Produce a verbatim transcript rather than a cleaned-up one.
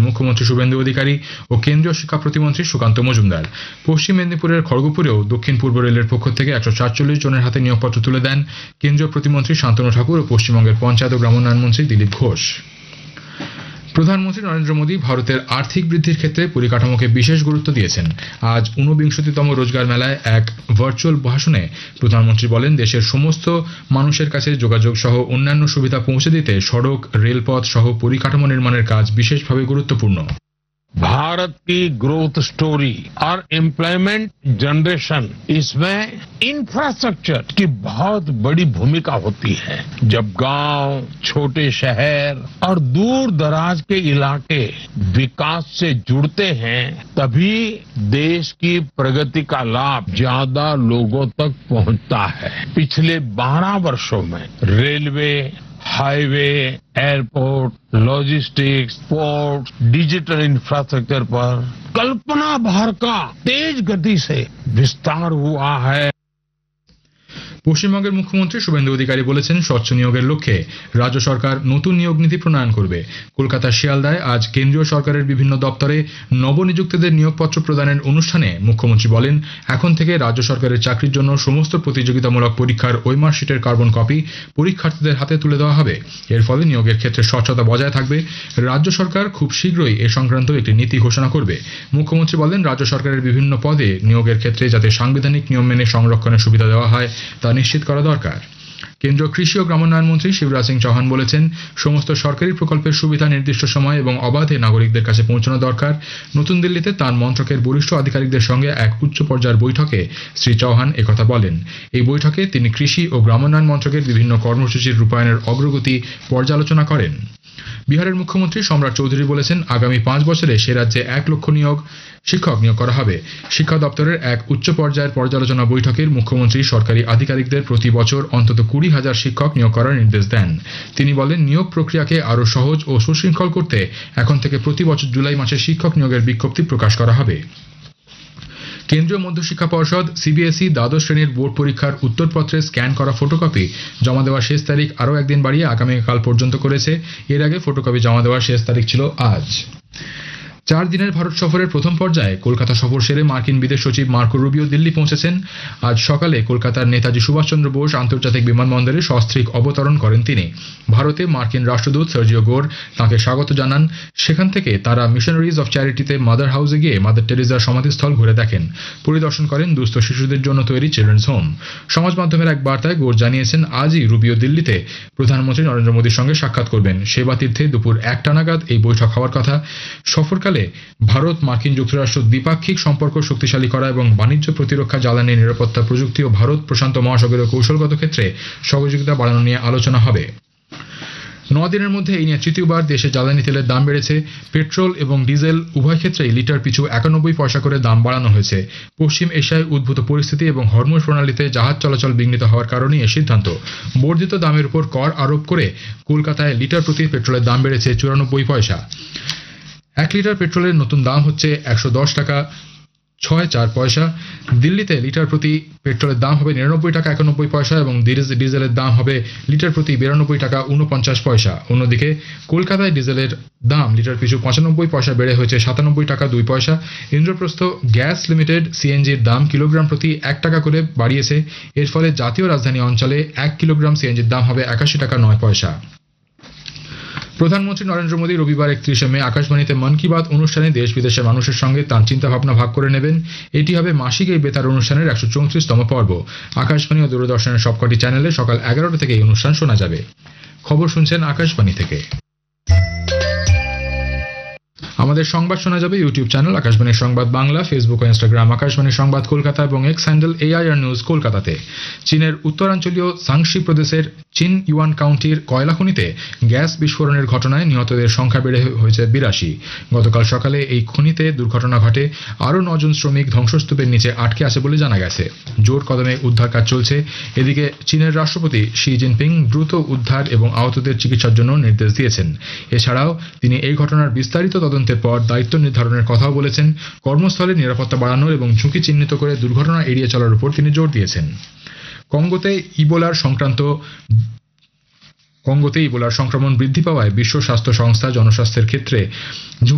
মুখ্যমন্ত্রী শুভেন্দু অধিকারী ও কেন্দ্রীয় শিক্ষা প্রতিমন্ত্রী সুকান্ত মজুমদার। পশ্চিম মেদিনীপুরের খড়গপুরেও দক্ষিণ পূর্ব রেলের পক্ষ থেকে একশো সাতচল্লিশ জনের হাতে নিয়োগপত্র তুলে দেন কেন্দ্রীয় প্রতিমন্ত্রী শান্তনু ঠাকুর ও পশ্চিমবঙ্গের পঞ্চায়েত ও গ্রামোন্নয়ন মন্ত্রী দিলীপ ঘোষ। প্রধানমন্ত্রী নরেন্দ্র মোদী ভারতের আর্থিক বৃদ্ধির ক্ষেত্রে পরিকাঠামোকে বিশেষ গুরুত্ব দিয়েছেন। আজ ঊনবিংশতিতম রোজগার মেলায় এক ভার্চুয়াল ভাষণে প্রধানমন্ত্রী বলেন, দেশের সমস্ত মানুষের কাছে যোগাযোগ সহ অন্যান্য সুবিধা পৌঁছে দিতে সড়ক, রেলপথ সহ পরিকাঠামো নির্মাণের কাজ বিশেষভাবে গুরুত্বপূর্ণ। भारत की ग्रोथ स्टोरी और एम्प्लॉयमेंट जनरेशन इसमें इंफ्रास्ट्रक्चर की बहुत बड़ी भूमिका होती है। जब गांव, छोटे शहर और दूर दराज के इलाके विकास से जुड़ते हैं, तभी देश की प्रगति का लाभ ज्यादा लोगों तक पहुंचता है। पिछले बारह वर्षों में railway, highway, airport, logistics, port, digital infrastructure पर कल्पना भर का तेज गति से विस्तार हुआ है। পশ্চিমবঙ্গের মুখ্যমন্ত্রী শুভেন্দু অধিকারী বলেছেন, স্বচ্ছ নিয়োগের লক্ষ্যে রাজ্য সরকার নতুন নিয়োগ নীতি প্রণয়ন করবে। কলকাতার শিয়ালদায় আজ কেন্দ্রীয় সরকারের বিভিন্ন দপ্তরে নবনিযুক্তদের নিয়োগপত্র প্রদানের অনুষ্ঠানে মুখ্যমন্ত্রী বলেন, এখন থেকে রাজ্য সরকারের চাকরির জন্য সমস্ত প্রতিযোগিতামূলক পরীক্ষার ওয়েমার্কশিটের কার্বন কপি পরীক্ষার্থীদের হাতে তুলে দেওয়া হবে। এর ফলে নিয়োগের ক্ষেত্রে স্বচ্ছতা বজায় থাকবে। রাজ্য সরকার খুব শীঘ্রই এ সংক্রান্ত একটি নীতি ঘোষণা করবে। মুখ্যমন্ত্রী বলেন, রাজ্য সরকারের বিভিন্ন পদে নিয়োগের ক্ষেত্রে যাতে সাংবিধানিক নিয়ম মেনে সংরক্ষণের সুবিধা দেওয়া হয় তা নিশ্চিত করা দরকার। কেন্দ্রীয় কৃষি ও গ্রামোন্নয়ন মন্ত্রী শিবরাজ সিং চৌহান বলেছেন, সমস্ত সরকারি প্রকল্পের সুবিধা নির্দিষ্ট সময় এবং অবাধে নাগরিকদের কাছে পৌঁছানো দরকার। নতুন দিল্লিতে তাঁর মন্ত্রকের বরিষ্ঠ আধিকারিকদের সঙ্গে এক উচ্চ পর্যায়ের বৈঠকে শ্রী চৌহান একথা বলেন। এই বৈঠকে তিনি কৃষি ও গ্রামোন্নয়ন মন্ত্রকের বিভিন্ন কর্মসূচির রূপায়ণের অগ্রগতি পর্যালোচনা করেন। বিহারের মুখ্যমন্ত্রী সম্রাট চৌধুরী বলেছেন, আগামী পাঁচ বছরে সে রাজ্যে এক লক্ষ নিয়োগ শিক্ষক নিয়োগ করা হবে। শিক্ষা দপ্তরের এক উচ্চ পর্যায়ের পর্যালোচনা বৈঠকের মুখ্যমন্ত্রী সরকারি আধিকারিকদের প্রতি বছর অন্তত কুড়ি হাজার শিক্ষক নিয়োগ করার নির্দেশ দেন। তিনি বলেন, নিয়োগ প্রক্রিয়াকে আরও সহজ ও সুশৃঙ্খল করতে এখন থেকে প্রতি বছর জুলাই মাসে শিক্ষক নিয়োগের বিজ্ঞপ্তি প্রকাশ করা হবে। কেন্দ্রীয় মধ্যশিক্ষা পর্ষদ সিবিএসই দ্বাদশ শ্রেণীর বোর্ড পরীক্ষার উত্তরপত্রে স্ক্যান করা ফটোকপি জমা দেওয়ার শেষ তারিখ আরও একদিন বাড়িয়ে আগামীকাল পর্যন্ত করেছে। এর আগে ফটোকপি জমা দেওয়ার শেষ তারিখ ছিল আজ। চার দিনের ভারত সফরের প্রথম পর্যায়ে কলকাতা সফর সেরে মার্কিন বিদেশ সচিব মার্কো রুবিও দিল্লি পৌঁছেছেন। আজ সকালে কলকাতার নেতাজি সুভাষচন্দ্র বোস আন্তর্জাতিক বিমানবন্দরে সস্ত্রীক অবতরণ করেন তিনি। ভারতে মার্কিন রাষ্ট্রদূত সার্জিও গোর তাঁকে স্বাগত জানান। সেখান থেকে তারা মিশনারিজ অফ চ্যারিটিতে মাদার হাউসে গিয়ে মাদার টেরেজার সমাধিস্থল ঘুরে দেখেন, পরিদর্শন করেন দুস্থ শিশুদের জন্য তৈরি চিলড্রেন্স হোম। সমাজ মাধ্যমের এক বার্তায় গোর জানিয়েছেন, আজই রুবিও দিল্লিতে প্রধানমন্ত্রী নরেন্দ্র মোদীর সঙ্গে সাক্ষাৎ করবেন। সেবা তীর্থে দুপুর একটা নাগাদ এই বৈঠক হওয়ার কথা। সফরকালে ভারত মার্কিন যুক্তরাষ্ট্র দ্বিপাক্ষিক সম্পর্ক শক্তিশালী করা এবং বাণিজ্য, প্রতিরক্ষা, জ্বালানি, নিরাপত্তা, প্রযুক্তি ও ভারত প্রশান্ত মহাসাগরীয় কৌশলগত ক্ষেত্রে সহযোগিতা বাড়ানো নিয়ে আলোচনা হবে। নদিনের মধ্যে এই নিয়ে তৃতীয়বার দেশে জ্বালানি তেলের দাম বেড়েছে। পেট্রোল এবং ডিজেল উভয় ক্ষেত্রেই লিটার পিছু একানব্বই পয়সা করে দাম বাড়ানো হয়েছে। পশ্চিম এশিয়ায় উদ্ভূত পরিস্থিতি এবং হরমুজ প্রণালীতে জাহাজ চলাচল বিঘ্নিত হওয়ার কারণেই এ সিদ্ধান্ত। বর্ধিত দামের উপর কর আরোপ করে কলকাতায় লিটার প্রতি পেট্রোলের দাম বেড়েছে চুরানব্বই পয়সা। এক লিটার পেট্রোলের নতুন দাম হচ্ছে একশো দশ টাকা ছয় চার পয়সা। দিল্লিতে লিটার প্রতি পেট্রোলের দাম হবে নিরানব্বই টাকা একানব্বই পয়সা এবং ডিজেলের দাম হবে লিটার প্রতি বিরানব্বই টাকা উনপঞ্চাশ পয়সা। অন্যদিকে কলকাতায় ডিজেলের দাম লিটার পিছু পঁচানব্বই পয়সা বেড়ে হয়েছে সাতানব্বই টাকা দুই পয়সা। ইন্দ্রপ্রস্থ গ্যাস লিমিটেড সিএনজির দাম কিলোগ্রাম প্রতি এক টাকা করে বাড়িয়েছে। এর ফলে জাতীয় রাজধানী অঞ্চলে এক কিলোগ্রাম সিএনজির দাম হবে একাশি টাকা নয় পয়সা। প্রধানমন্ত্রী নরেন্দ্র মোদী রবিবার একত্রিশে মে আকাশবাণীতে মন কি বাত অনুষ্ঠানে দেশ বিদেশের মানুষের সঙ্গে তাঁর চিন্তাভাবনা ভাগ করে নেবেন। এটি হবে মাসিক এই বেতার অনুষ্ঠানের একশো চৌত্রিশতম পর্ব। আকাশবাণী ও দূরদর্শনের সবকটি চ্যানেলে সকাল এগারোটা থেকে এই অনুষ্ঠান শোনা যাবে। খবর শুনছেন আকাশবাণী থেকে। আমাদের সংবাদ শোনা যাবে ইউটিউব চ্যানেল আকাশবাণীর সংবাদ বাংলা, ফেসবুক ও ইনস্টাগ্রাম আকাশবাণীর সংবাদ কলকাতা এবং এক্স হ্যান্ডেল এআইআর নিউজ কলকাতাতে। চীনের উত্তরাঞ্চলীয় সাংশি প্রদেশের চিন ইউয়ান কাউন্টির কয়লা খনিতে গ্যাস বিস্ফোরণের ঘটনায় নিহতদের সংখ্যা বেড়ে হয়েছে বিরাশি। গতকাল সকালে এই খনিতে দুর্ঘটনা ঘটে। আরও নজন শ্রমিক ধ্বংসস্তূপের নিচে আটকে আছে বলে জানা গেছে। জোর কদমে উদ্ধার কাজ চলছে। এদিকে চীনের রাষ্ট্রপতি শি জিনপিং দ্রুত উদ্ধার এবং আহতদের চিকিৎসার জন্য নির্দেশ দিয়েছেন। এছাড়াও তিনি এই ঘটনার বিস্তারিত তদন্তের পর দায়িত্ব নির্ধারণের কথাও বলেছেন। কর্মস্থলে নিরাপত্তা বাড়ানোর এবং ঝুঁকি চিহ্নিত করে দুর্ঘটনা এড়িয়ে চলার উপর তিনি জোর দিয়েছেন। কঙ্গোতে ইবোলার সংক্রান্ত কঙ্গোতে ইবোলার সংক্রমণ বৃদ্ধি পাওয়ায় বিশ্ব স্বাস্থ্য সংস্থা জনস্বাস্থ্যের ক্ষেত্রে